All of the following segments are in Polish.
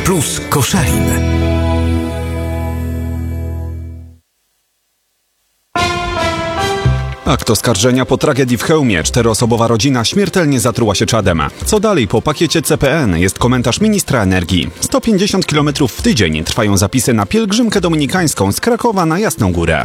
Plus Koszalin. Akt oskarżenia po tragedii w Chełmie. 4-osobowa rodzina śmiertelnie zatruła się czadem. Co dalej po pakiecie CPN? Jest komentarz ministra energii. 150 km w tydzień trwają zapisy na pielgrzymkę dominikańską z Krakowa na Jasną Górę.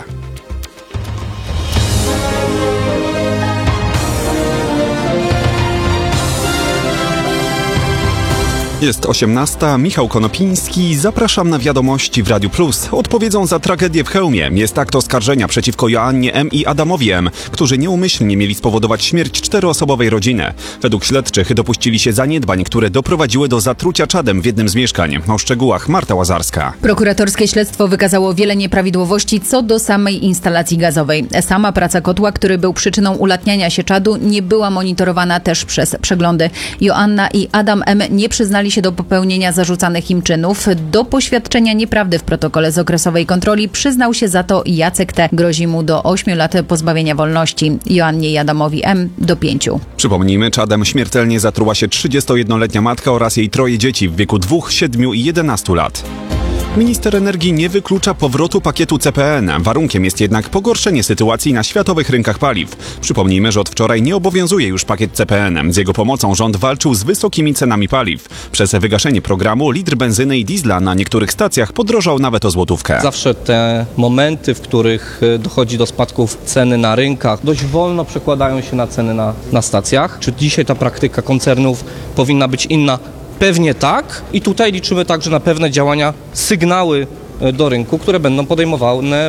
Jest 18:00, Michał Konopiński, zapraszam na wiadomości w Radiu Plus. Odpowiedzią za tragedię w Chełmie jest akt oskarżenia przeciwko Joannie M. i Adamowi M., którzy nieumyślnie mieli spowodować śmierć 4-osobowej rodziny. Według śledczych dopuścili się zaniedbań, które doprowadziły do zatrucia czadem w jednym z mieszkań. O szczegółach Marta Łazarska. Prokuratorskie śledztwo wykazało wiele nieprawidłowości co do samej instalacji gazowej. Sama praca kotła, który był przyczyną ulatniania się czadu, nie była monitorowana też przez przeglądy. Joanna i Adam M. nie przyznali się do popełnienia zarzucanych im czynów. Do poświadczenia nieprawdy w protokole z okresowej kontroli przyznał się za to Jacek T. Grozi mu do 8 lat pozbawienia wolności. Joannie i Adamowi M. do 5. Przypomnijmy, czadem śmiertelnie zatruła się 31-letnia matka oraz jej 3 dzieci w wieku 2, 7 i 11 lat. Minister energii nie wyklucza powrotu pakietu CPN. Warunkiem jest jednak pogorszenie sytuacji na światowych rynkach paliw. Przypomnijmy, że od wczoraj nie obowiązuje już pakiet CPN. Z jego pomocą rząd walczył z wysokimi cenami paliw. Przez wygaszenie programu litr benzyny i diesla na niektórych stacjach podrożał nawet o złotówkę. Zawsze te momenty, w których dochodzi do spadków ceny na rynkach, dość wolno przekładają się na ceny na stacjach. Czy dzisiaj ta praktyka koncernów powinna być inna? Pewnie tak i tutaj liczymy także na pewne działania, sygnały do rynku, które będą podejmowane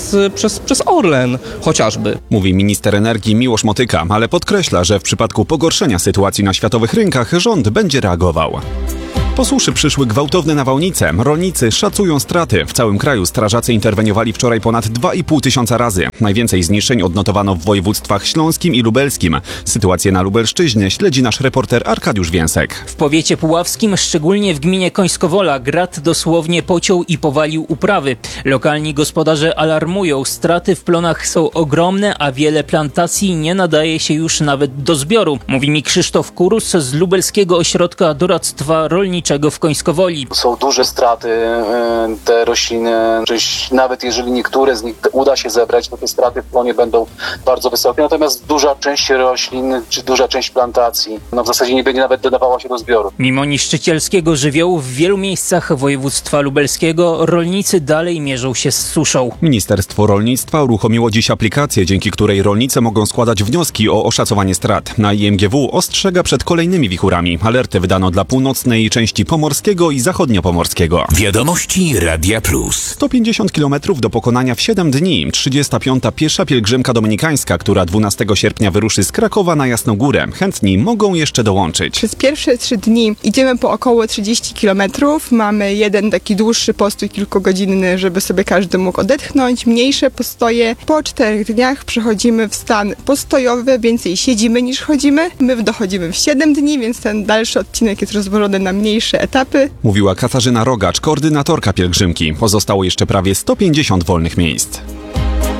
przez Orlen chociażby. Mówi minister energii Miłosz Motyka, ale podkreśla, że w przypadku pogorszenia sytuacji na światowych rynkach rząd będzie reagował. Po suszy przyszły gwałtowne nawałnice. Rolnicy szacują straty. W całym kraju strażacy interweniowali wczoraj ponad 2,5 tysiąca razy. Najwięcej zniszczeń odnotowano w województwach śląskim i lubelskim. Sytuację na Lubelszczyźnie śledzi nasz reporter Arkadiusz Więsek. W powiecie puławskim, szczególnie w gminie Końskowola, grat dosłownie pociął i powalił uprawy. Lokalni gospodarze alarmują, straty w plonach są ogromne, a wiele plantacji nie nadaje się już nawet do zbioru. Mówi mi Krzysztof Kurus z Lubelskiego Ośrodka Doradztwa Rolniczego w Końskowoli. Są duże straty, te rośliny, nawet jeżeli niektóre z nich uda się zebrać, to te straty w plonie będą bardzo wysokie, natomiast duża część roślin, czy duża część plantacji, w zasadzie nie będzie nawet dodawała się do zbioru. Mimo niszczycielskiego żywiołu w wielu miejscach województwa lubelskiego rolnicy dalej mierzą się z suszą. Ministerstwo Rolnictwa uruchomiło dziś aplikację, dzięki której rolnicy mogą składać wnioski o oszacowanie strat. Na IMGW ostrzega przed kolejnymi wichurami. Alerty wydano dla północnej części pomorskiego i zachodniopomorskiego. Wiadomości Radia Plus. 150 km do pokonania w 7 dni. 35. piesza pielgrzymka dominikańska, która 12 sierpnia wyruszy z Krakowa na Jasną Górę. Chętni mogą jeszcze dołączyć. Przez pierwsze 3 dni idziemy po około 30 km. Mamy jeden taki dłuższy postój kilkugodzinny, żeby sobie każdy mógł odetchnąć. Mniejsze postoje. Po 4 dniach przechodzimy w stan postojowy. Więcej siedzimy niż chodzimy. My dochodzimy w 7 dni, więc ten dalszy odcinek jest rozłożony na mniejsze etapy. Mówiła Katarzyna Rogacz, koordynatorka pielgrzymki. Pozostało jeszcze prawie 150 wolnych miejsc.